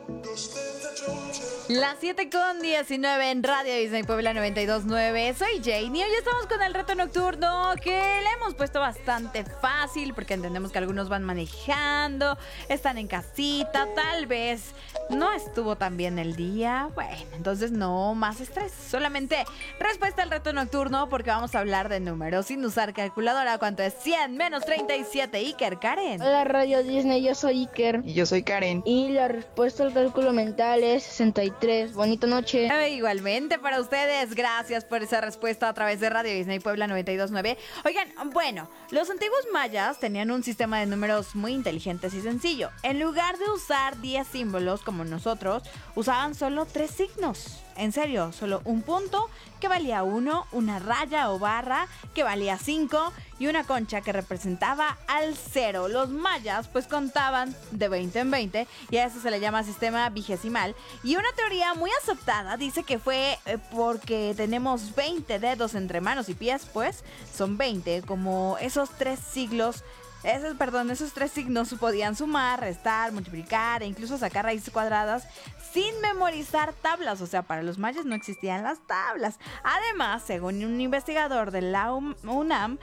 Las 7:19 en Radio Disney Puebla 92.9. Soy Jane y hoy estamos con el reto nocturno que le hemos puesto bastante fácil porque entendemos que algunos van manejando, están en casita, tal vez no estuvo tan bien el día. Bueno, entonces no más estrés, solamente respuesta al reto nocturno porque vamos a hablar de números sin usar calculadora. ¿Cuánto es 100 menos 37? Iker, Karen. Hola Radio Disney, yo soy Iker. Y yo soy Karen. Y la respuesta al cálculo mental es 63. Bonita noche. Igualmente para ustedes, gracias por esa respuesta a través de Radio Disney Puebla 92.9. Oigan, bueno, los antiguos mayas tenían un sistema de números muy inteligentes y sencillo. En lugar de usar 10 símbolos como nosotros, usaban solo 3 signos. En serio, solo un punto que valía 1, una raya o barra que valía 5 y una concha que representaba al 0. Los mayas pues contaban de 20 en 20 y a eso se le llama sistema vigesimal. Y una teoría muy aceptada dice que fue porque tenemos 20 dedos entre manos y pies, pues son 20, como esos 3 siglos. Esos 3 signos podían sumar, restar, multiplicar e incluso sacar raíces cuadradas sin memorizar tablas. O sea, para los mayas no existían las tablas. Además, según un investigador de la UNAM,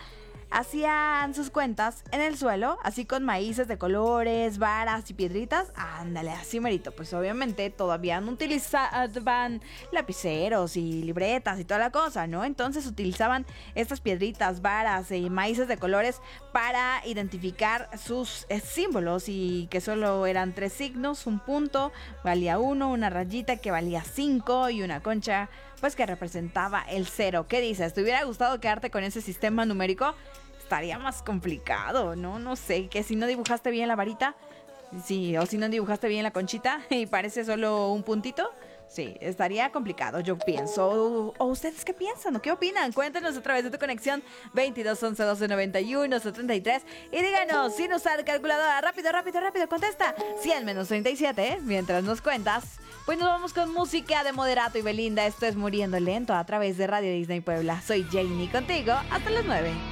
hacían sus cuentas en el suelo, así con maíces de colores, varas y piedritas. Ándale, así merito. Pues obviamente todavía no utilizaban lapiceros y libretas y toda la cosa, ¿no? Entonces utilizaban estas piedritas, varas y maíces de colores para identificar sus símbolos, y que solo eran 3 signos, un punto valía 1, una rayita que valía 5 y una concha pues que representaba el 0. ¿Qué dices? ¿Te hubiera gustado quedarte con ese sistema numérico? Estaría más complicado, ¿no? No sé, que si no dibujaste bien la varita, sí, o si no dibujaste bien la conchita y parece solo un puntito, sí, estaría complicado, yo pienso. ¿O ustedes qué piensan o qué opinan? Cuéntanos a través de tu conexión 22 11 12 91 73 y díganos sin usar calculadora. Rápido, contesta 100 menos 37, mientras nos cuentas. Pues nos vamos con música de Moderato y Belinda. Esto es Muriendo Lento a través de Radio Disney Puebla. Soy Janie contigo hasta las 9.